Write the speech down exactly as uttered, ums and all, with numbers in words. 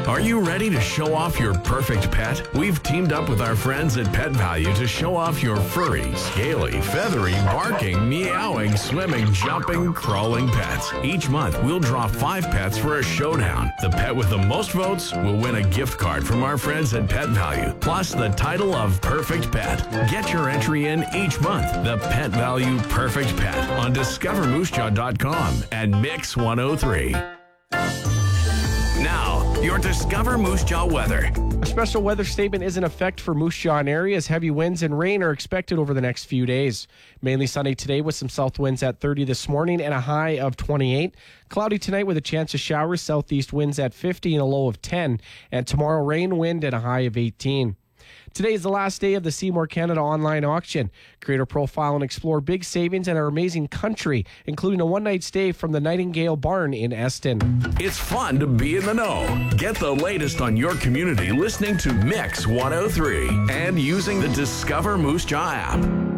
Are you ready to show off your perfect pet? We've teamed up with our friends at Pet Value to show off your furry, scaly, feathery, barking, meowing, swimming, jumping, crawling pets. Each month, we'll draw five pets for a showdown. The pet with the most votes will win a gift card from our friends at Pet Value, plus the title of Perfect Pet. Get your entry in each month. The Pet Value Perfect Pet on discover moose jaw dot com and Mix one oh three. Now, your Discover Moose Jaw weather. A special weather statement is in effect for Moose Jaw areas. Heavy winds and rain are expected over the next few days. Mainly sunny today with some south winds at thirty this morning and a high of twenty-eight. Cloudy tonight with a chance of showers, southeast winds at fifty and a low of ten. And tomorrow, rain, wind, and a high of eighteen. Today is the last day of the Seymour Canada online auction. Create a profile and explore big savings in our amazing country, including a one-night stay from the Nightingale Barn in Eston. It's fun to be in the know. Get the latest on your community listening to Mix one oh three and using the Discover Moose Jaw app.